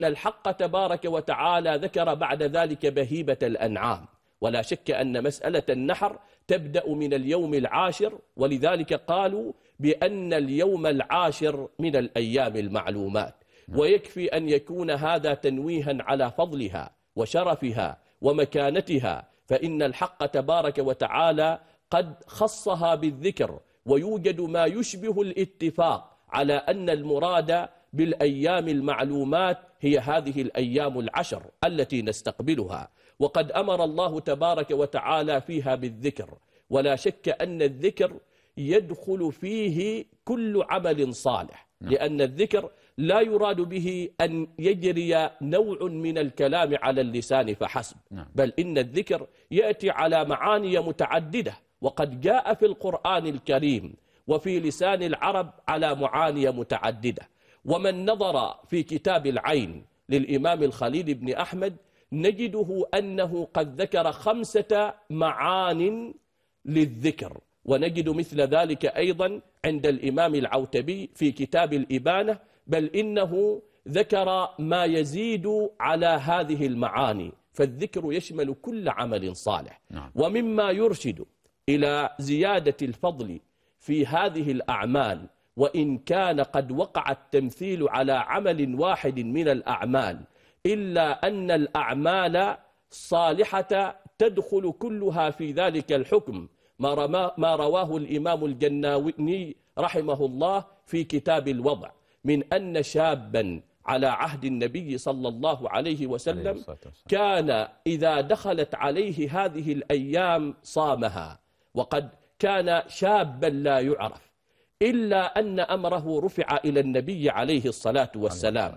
الحق تبارك وتعالى ذكر بعد ذلك بهيمة الأنعام، ولا شك أن مسألة النحر تبدأ من اليوم العاشر، ولذلك قالوا بأن اليوم العاشر من الأيام المعلومات، ويكفي أن يكون هذا تنويها على فضلها وشرفها ومكانتها، فإن الحق تبارك وتعالى قد خصها بالذكر، ويوجد ما يشبه الاتفاق على أن المراد بالأيام المعلومات هي هذه الأيام العشر التي نستقبلها، وقد أمر الله تبارك وتعالى فيها بالذكر، ولا شك أن الذكر يدخل فيه كل عمل صالح، لأن الذكر لا يراد به أن يجري نوع من الكلام على اللسان فحسب، بل إن الذكر يأتي على معاني متعددة، وقد جاء في القرآن الكريم وفي لسان العرب على معاني متعددة. ومن نظر في كتاب العين للإمام الخليل بن أحمد نجده أنه قد ذكر 5 معان للذكر، ونجد مثل ذلك أيضا عند الإمام العوتبي في كتاب الإبانة، بل إنه ذكر ما يزيد على هذه المعاني، فالذكر يشمل كل عمل صالح. ومما يرشد إلى زيادة الفضل في هذه الأعمال، وإن كان قد وقع التمثيل على عمل واحد من الأعمال، إلا أن الأعمال الصالحة تدخل كلها في ذلك الحكم، ما رواه الإمام الجناوي رحمه الله في كتاب الوضع، من أن شابا على عهد النبي صلى الله عليه وسلم كان إذا دخلت عليه هذه الأيام صامها، وقد كان شابا لا يعرف، إلا أن أمره رفع إلى النبي عليه الصلاة والسلام،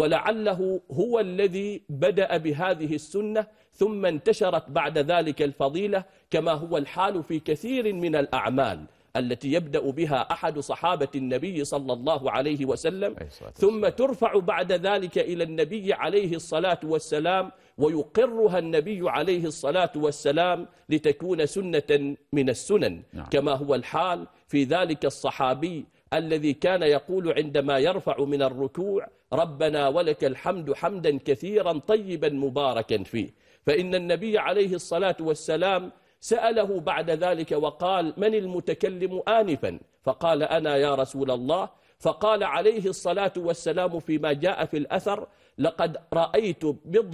ولعله هو الذي بدأ بهذه السنة، ثم انتشرت بعد ذلك الفضيلة، كما هو الحال في كثير من الأعمال التي يبدأ بها أحد صحابة النبي صلى الله عليه وسلم، ثم ترفع بعد ذلك إلى النبي عليه الصلاة والسلام، ويقرها النبي عليه الصلاة والسلام لتكون سنة من السنن، كما هو الحال في ذلك الصحابي الذي كان يقول عندما يرفع من الركوع: ربنا ولك الحمد حمدا كثيرا طيبا مباركا فيه. فإن النبي عليه الصلاة والسلام سأله بعد ذلك وقال: من المتكلم آنفا؟ فقال: أنا يا رسول الله. فقال عليه الصلاة والسلام فيما جاء في الأثر: لقد رأيت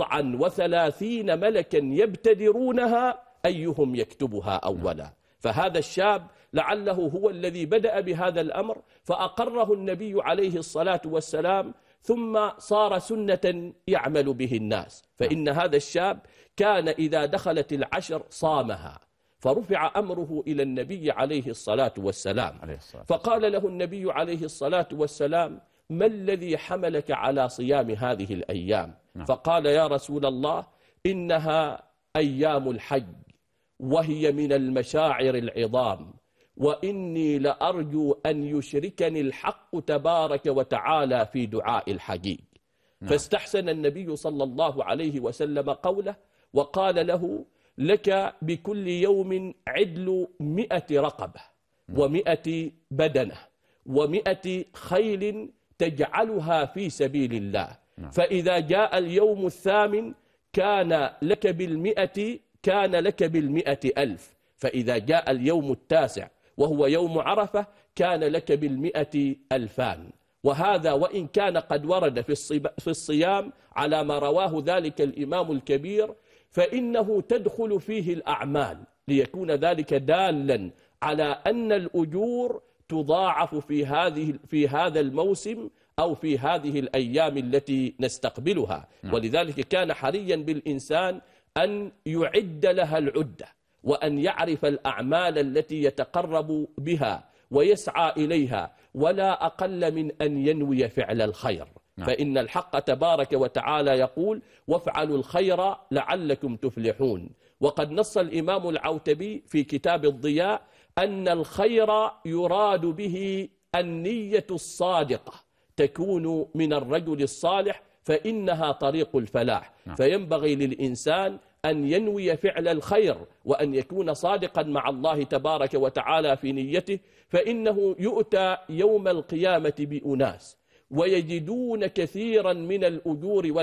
39 ملكا يبتدرونها أيهم يكتبها أولا. فهذا الشاب لعله هو الذي بدأ بهذا الأمر، فأقره النبي عليه الصلاة والسلام، ثم صار سنة يعمل به الناس. فإن هذا الشاب كان إذا دخلت العشر صامها، فرفع أمره إلى النبي عليه الصلاة والسلام، فقال له النبي عليه الصلاة والسلام: ما الذي حملك على صيام هذه الأيام؟ فقال: يا رسول الله، إنها أيام الحج، وهي من المشاعر العظام، وإني لأرجو أن يشركني الحق تبارك وتعالى في دعاء الحجيج. فاستحسن النبي صلى الله عليه وسلم قوله، وقال له: لك بكل يوم عدل 100 رقبة، و100 بدنة، و100 خيل تجعلها في سبيل الله. فإذا جاء اليوم الثامن كان لك بالمئة ألف، فإذا جاء اليوم التاسع وهو يوم عرفة كان لك بالمئة ألفان. وهذا وإن كان قد ورد في الصيام على ما رواه ذلك الإمام الكبير، فإنه تدخل فيه الأعمال، ليكون ذلك دالا على أن الأجور تضاعف في هذا الموسم أو في هذه الأيام التي نستقبلها. ولذلك كان حريا بالإنسان أن يعد لها العدة، وأن يعرف الأعمال التي يتقرب بها ويسعى إليها، ولا أقل من أن ينوي فعل الخير. فإن الحق تبارك وتعالى يقول: وافعلوا الخير لعلكم تفلحون. وقد نص الإمام العوتبي في كتاب الضياء أن الخير يراد به النية الصادقة تكون من الرجل الصالح، فإنها طريق الفلاح. فينبغي للإنسان أن ينوي فعل الخير، وأن يكون صادقا مع الله تبارك وتعالى في نيته، فإنه يؤتى يوم القيامة بأناس ويجدون كثيرا من الأجور